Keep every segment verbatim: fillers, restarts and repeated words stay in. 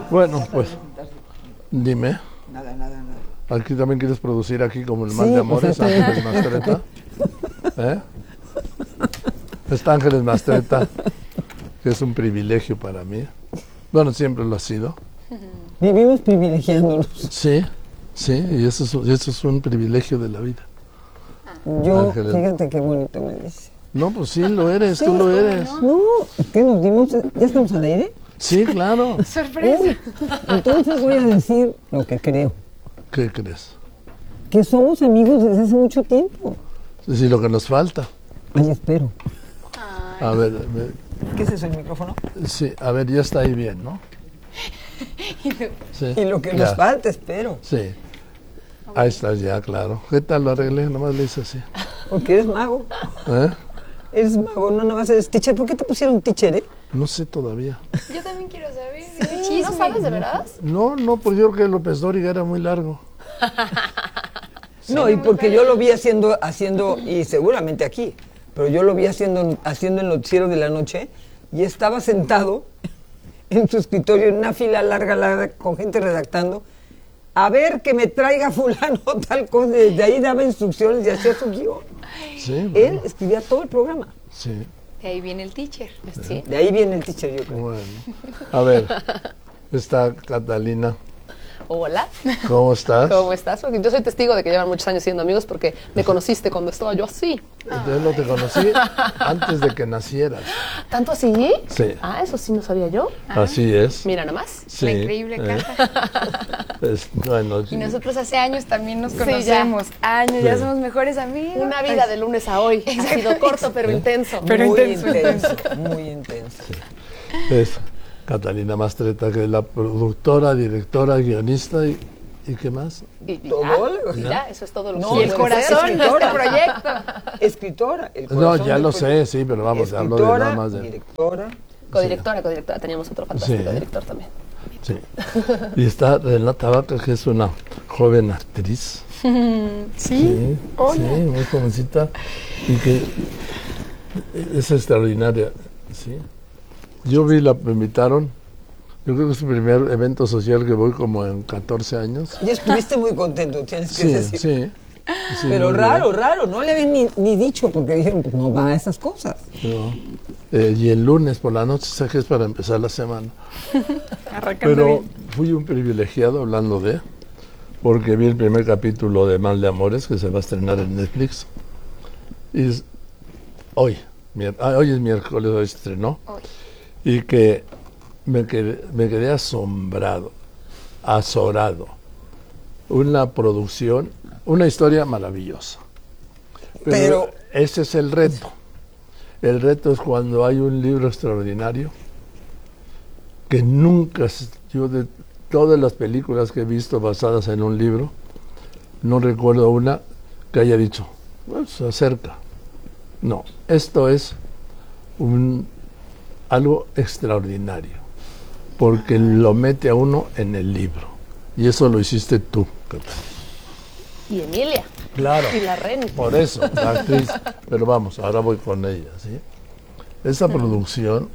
Bueno, pues, dime. Nada, nada, nada. ¿Aquí también quieres producir aquí como el Sí, Mal de Amores, pues, Ángeles Mastretta? ¿Eh? Está Ángeles Mastretta, que es un privilegio para mí. Bueno, siempre lo ha sido. Vivimos privilegiándonos. Sí, sí, y eso es, y eso es un privilegio de la vida. Yo, Ángeles. fíjate qué bonito me dice. No, pues sí, lo eres, Sí, tú lo eres. No, ¿qué nos dimos? ¿Ya estamos al aire? Sí, claro. ¡Sorpresa! Uy, entonces voy a decir lo que creo. ¿Qué crees? Que somos amigos desde hace mucho tiempo. Sí, lo que nos falta. Ay, espero. A ver, a ver, ¿Qué es eso, el micrófono? sí, a ver, ya está ahí bien, ¿no? Sí, Y lo que ya. nos falta, espero. Sí. Ahí estás ya, claro. ¿Qué tal lo arreglé? Nomás le hice así. Porque eres mago. ¿Eh? Eres mago, no nomás eres teacher. ¿Por qué te pusieron teacher, eh? No sé todavía. Yo también quiero saber. Sí, ¿no sabes de verdad? No, no, pues yo creo que López Dóriga era muy largo. No, y porque yo lo vi haciendo, haciendo, y seguramente aquí, pero yo lo vi haciendo, haciendo el noticiero de la noche y estaba sentado en su escritorio en una fila larga, larga, con gente redactando, a ver que me traiga fulano tal cosa. Desde ahí daba instrucciones y hacía su guión. Sí, bueno, Él escribía todo el programa. sí. De ahí viene el teacher. Sí. De ahí viene el teacher, yo creo. Bueno. A ver, está Catalina. Hola, ¿Cómo estás? ¿cómo estás? Porque yo soy testigo de que llevan muchos años siendo amigos porque me conociste cuando estaba yo así. Yo no te conocí antes de que nacieras. ¿Tanto así? Sí. Ah, eso sí no sabía yo. Así es. Mira nomás. Sí, La increíble ¿eh? casa. Es- bueno, Y nosotros hace años también nos Sí, conocemos. Años, ya Sí. somos mejores amigos. Una vida de lunes a hoy. Ha sido corto pero intenso. Pero muy intenso, intenso, muy intenso. es Catalina Mastretta, que es la productora, directora, guionista y, ¿y qué más? Y, y Todo, ya, y ¿ya? ya, eso es todo lo No, que Y el puede ser, corazón de este escritora. proyecto. Escritora. El No, corazón ya del lo proyecto. sé, sí, pero vamos, hablo de Escritora, nada más de... directora. Codirectora, codirectora. Teníamos otro fantástico Sí. director también. Sí. Y está Renata Vaca, que es una joven actriz. Sí. Sí, sí, muy jovencita y que es extraordinaria. Sí. Yo vi, la me invitaron, yo creo que es el primer evento social que voy como en catorce años. Y estuviste muy contento, tienes que Sí, decir. sí. sí, Pero muy raro, bien. raro, no le habían ni, ni dicho porque dijeron, pues no va a esas cosas. No. Eh, y el lunes por la noche, sé que es para empezar la semana. Arrancando Pero bien. fui un privilegiado hablando de, porque vi el primer capítulo de Mal de Amores que se va a estrenar en Netflix. Y es- hoy, mier- ah, hoy es miércoles, hoy se estrenó. Hoy. Y que me quedé, me quedé asombrado, azorado. Una producción, una historia maravillosa. Pero, Pero- ese es el reto. El reto es cuando hay un libro extraordinario que nunca, s- yo de todas las películas que he visto basadas en un libro, no recuerdo una que haya dicho, "Bueno, se acerca". No, esto es un, algo extraordinario, porque lo mete a uno en el libro. Y eso lo hiciste tú, Catalina. Y Emilia. Claro. Y la Ren. Por eso, la actriz. Pero vamos, ahora voy con ella, ¿sí? Esa producción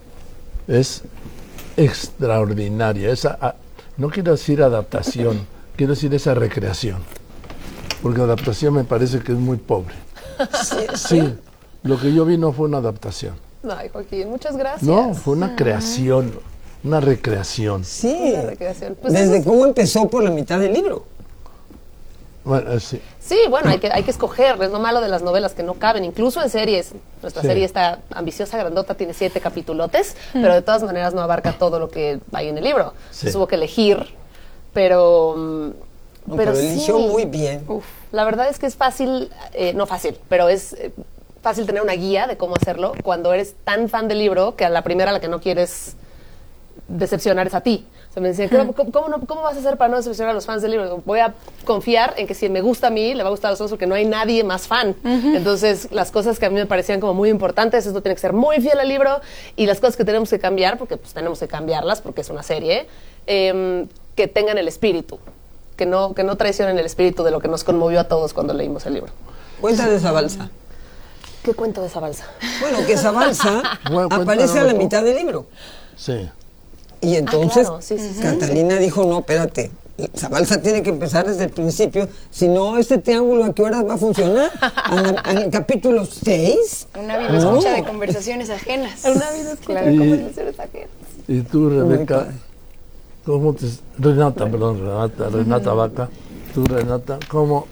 es extraordinaria. Esa, a- no quiero decir adaptación, quiero decir esa recreación. Porque adaptación me parece que es muy pobre. Sí, lo que yo vi no fue una adaptación. Ay, Joaquín, muchas gracias. No, fue una creación, una recreación. Sí, Una recreación. Pues eso desde es- cómo empezó por la mitad del libro. Bueno, eh, sí. Sí, bueno, hay que, hay que escoger, es lo malo de las novelas que no caben, incluso en series. Nuestra Sí. serie está ambiciosa, grandota, tiene siete capitulotes, pero de todas maneras no abarca todo lo que hay en el libro. Sí. Entonces hubo que elegir, pero... mm, No, pero pero sí, eligió muy bien. uf, la verdad es que es fácil, eh, no fácil, pero es eh, fácil tener una guía de cómo hacerlo cuando eres tan fan del libro que a la primera a la que no quieres decepcionar es a ti. O sea, me decían, ¿cómo, cómo, no- ¿cómo vas a hacer para no decepcionar a los fans del libro? Digo, voy a confiar en que si me gusta a mí, le va a gustar a los otros porque no hay nadie más fan. Entonces, las cosas que a mí me parecían como muy importantes, esto tiene que ser muy fiel al libro, y las cosas que tenemos que cambiar, porque pues tenemos que cambiarlas, porque es una serie, em, que tengan el espíritu, que no, que no traicionen el espíritu de lo que nos conmovió a todos cuando leímos el libro. Cuenta de esa balsa. ¿Qué cuento de esa balsa? Bueno, que esa balsa Bueno, aparece a la cuéntanos. mitad del libro. Sí. Y entonces claro, sí, sí, sí. Catalina dijo, no, espérate, esa balsa tiene que empezar desde el principio, si no, este triángulo ¿a qué horas va a funcionar? ¿En el capítulo seis? Una vida escucha de conversaciones ajenas. Una vida escucha Y- de conversaciones ajenas. Y tú, Rebeca, ¿cómo te... Renata, perdón, Renata, Renata Vaca, tú, Renata, ¿cómo...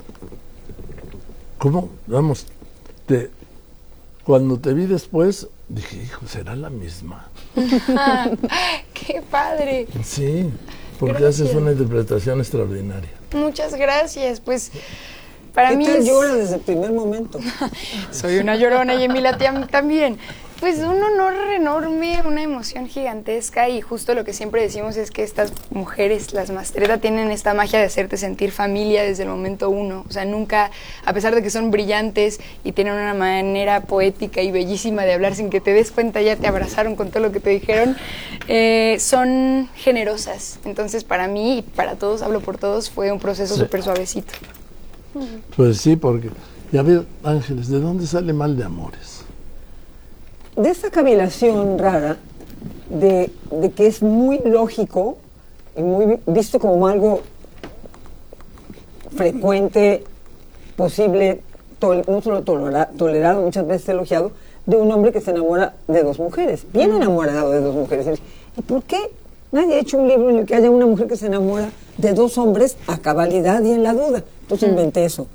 ¿Cómo, vamos, te... Cuando te vi después, dije, hijo, ¿será la misma? ¡Qué padre! Sí, porque haces una interpretación extraordinaria. Muchas gracias. Pues para ¿Qué mí tal es... llora desde el primer momento? Soy una llorona y Emilia tam- también. Pues un honor enorme, una emoción gigantesca y justo lo que siempre decimos es que estas mujeres, las Mastretta, tienen esta magia de hacerte sentir familia desde el momento uno. O sea, nunca, a pesar de que son brillantes y tienen una manera poética y bellísima de hablar sin que te des cuenta, ya te abrazaron con todo lo que te dijeron, eh, son generosas. Entonces, para mí y para todos, hablo por todos, fue un proceso Sí. súper suavecito. Pues sí, porque, ya ver, Ángeles, ¿de dónde sale Mal de Amores? De esta cavilación rara, de, de que es muy lógico y muy vi- visto como algo frecuente, posible, tol- no solo tolera- tolerado, muchas veces elogiado, de un hombre que se enamora de dos mujeres, bien enamorado de dos mujeres. ¿Y por qué nadie ha hecho un libro en el que haya una mujer que se enamora de dos hombres a cabalidad y en la duda? Entonces inventé eso.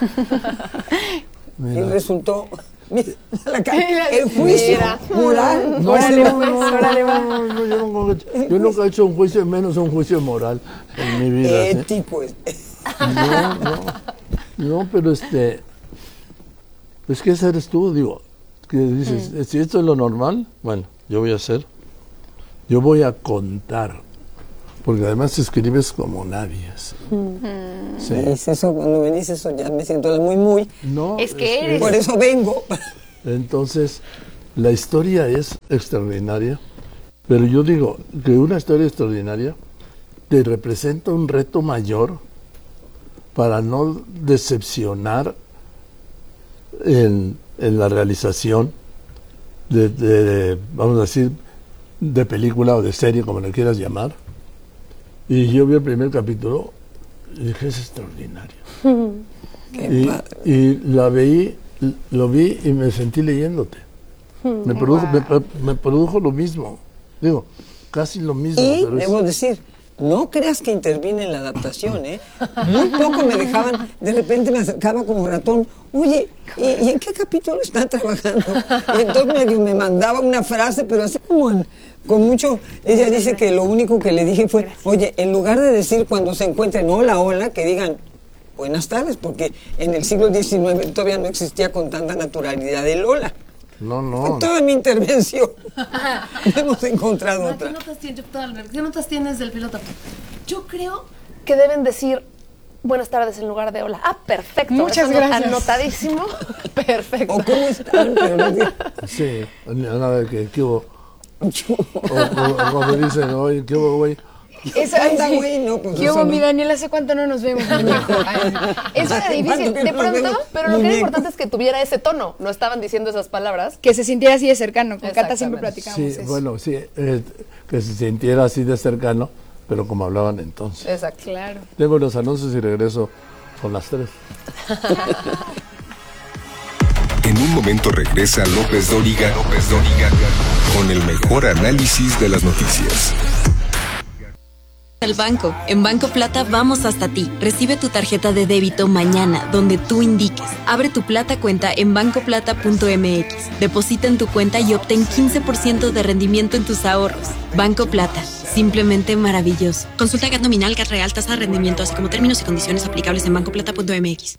Y Mira. resultó... Mira, la ca- el juicio Mira. moral. No, Órale, no, pues, no, órale, no, no, no, yo, nunca, he hecho- yo nunca he hecho un juicio, menos un juicio moral en mi vida. ¿sí? Ético. es- No, no, no, pero este, pues ¿qué eres tú? Digo, que dices, si esto es lo normal, bueno, yo voy a hacer, yo voy a contar, porque además escribes como nadie. ¿sí? Sí. Es eso, cuando me dices eso ya me siento muy, muy. No, Es que eres- Por eso vengo. Entonces, la historia es extraordinaria, pero yo digo que una historia extraordinaria te representa un reto mayor para no decepcionar en, en la realización de, de- de, vamos a decir, de película o de serie, como le quieras llamar. Y yo vi el primer capítulo y dije, es extraordinario. Qué Y, padre. y la veí, lo vi y me sentí leyéndote. Me produjo, me, me produjo lo mismo. Digo, casi lo mismo. Y pero es- debo decir, no creas que intervine en la adaptación, ¿eh? Muy poco me dejaban, de repente me acercaba como ratón, oye, ¿y, y en qué capítulo están trabajando? Y entonces medio me mandaba una frase, pero así como en- con mucho, ella dice que lo único que le dije fue, oye, en lugar de decir cuando se encuentren hola, hola, que digan buenas tardes, porque en el siglo diecinueve todavía no existía con tanta naturalidad el hola. no, Fue no. toda mi intervención. No hemos encontrado ¿Qué otra. notas tienes, Albert? ¿Qué notas tienes del piloto? Yo creo que deben decir buenas tardes en lugar de hola. Ah, perfecto. Muchas Eso gracias. Anotadísimo. Perfecto. O cómo están, pero no digo- Sí, nada que, ¿qué hubo? O, o- o cuando dicen, oye, ¿qué hubo, güey? Eso, Anda, sí. güey, no, pues ¿Qué eso hubo, no. mi Daniel? ¿Hace cuánto no nos vemos, muñeco? Ay, eso era difícil. ¿Cuánto que De nos pronto, vemos, pero lo que era muñeco? importante es que tuviera ese tono. No estaban diciendo esas palabras. Que se sintiera así de cercano. Con Cata siempre Exactamente. platicamos Sí, eso. bueno, sí, eh, que se sintiera así de cercano, pero como hablaban entonces. Exacto. Claro. Tengo los anuncios y regreso con las tres. En un momento regresa López Dóriga, López Dóriga con el mejor análisis de las noticias. Al banco. En Banco Plata vamos hasta ti. Recibe tu tarjeta de débito mañana, donde tú indiques. Abre tu Plata cuenta en banco plata punto m x. Deposita en tu cuenta y obtén quince por ciento de rendimiento en tus ahorros. Banco Plata. Simplemente maravilloso. Consulta G A T nominal, G A T real, tasa de rendimiento, así como términos y condiciones aplicables en banco plata punto m x.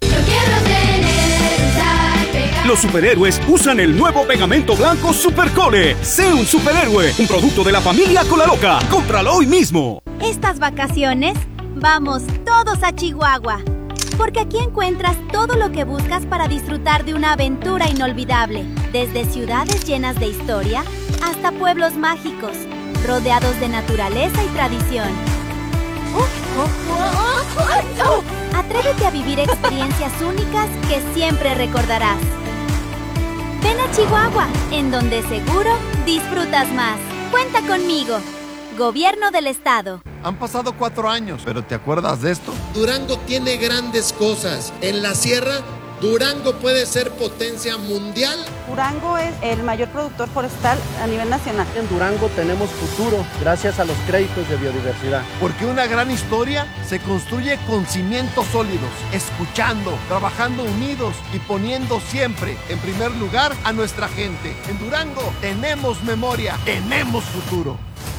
Los superhéroes usan el nuevo pegamento blanco Supercole. Sé un superhéroe, un producto de la familia Colaloca. Cómpralo hoy mismo. Estas vacaciones, vamos todos a Chihuahua, porque aquí encuentras todo lo que buscas para disfrutar de una aventura inolvidable, desde ciudades llenas de historia hasta pueblos mágicos, rodeados de naturaleza y tradición. Atrévete a vivir experiencias únicas que siempre recordarás. Ven a Chihuahua, en donde seguro disfrutas más. Cuenta conmigo. Gobierno del Estado. Han pasado cuatro años, pero ¿te acuerdas de esto? Durango tiene grandes cosas. En la sierra, Durango puede ser potencia mundial. Durango es el mayor productor forestal a nivel nacional. En Durango tenemos futuro gracias a los créditos de biodiversidad. Porque una gran historia se construye con cimientos sólidos, escuchando, trabajando unidos y poniendo siempre en primer lugar a nuestra gente. En Durango tenemos memoria, tenemos futuro.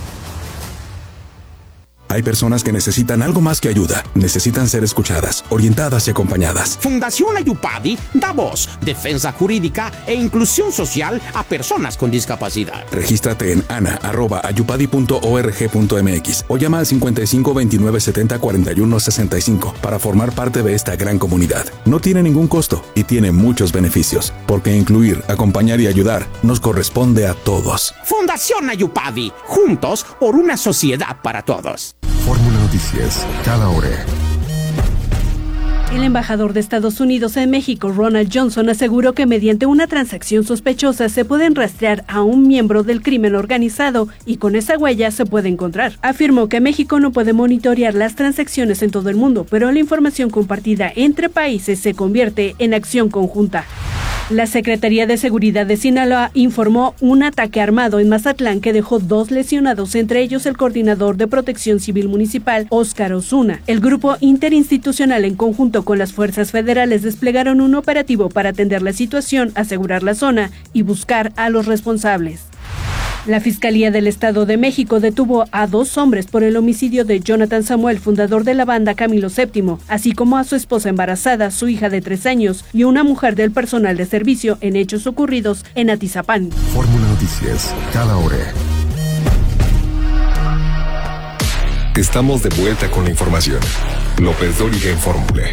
Hay personas que necesitan algo más que ayuda. Necesitan ser escuchadas, orientadas y acompañadas. Fundación Ayupadi da voz, defensa jurídica e inclusión social a personas con discapacidad. Regístrate en ana arroba ayupadi punto org punto mx o llama al cincuenta y cinco veintinueve setenta cuarenta y uno sesenta y cinco para formar parte de esta gran comunidad. No tiene ningún costo y tiene muchos beneficios, porque incluir, acompañar y ayudar nos corresponde a todos. Fundación Ayupadi, juntos por una sociedad para todos. Fórmula Noticias, cada hora. El embajador de Estados Unidos en México, Ronald Johnson, aseguró que mediante una transacción sospechosa se pueden rastrear a un miembro del crimen organizado y con esa huella se puede encontrar. Afirmó que México no puede monitorear las transacciones en todo el mundo, pero la información compartida entre países se convierte en acción conjunta. La Secretaría de Seguridad de Sinaloa informó un ataque armado en Mazatlán que dejó dos lesionados, entre ellos el coordinador de Protección Civil Municipal, Óscar Osuna. El grupo interinstitucional, en conjunto con las fuerzas federales, desplegaron un operativo para atender la situación, asegurar la zona y buscar a los responsables. La Fiscalía del Estado de México detuvo a dos hombres por el homicidio de Jonathan Samuel, fundador de la banda Camilo séptimo, así como a su esposa embarazada, su hija de tres años y una mujer del personal de servicio en hechos ocurridos en Atizapán. Fórmula Noticias, cada hora. Estamos de vuelta con la información. López Dóriga en Fórmula.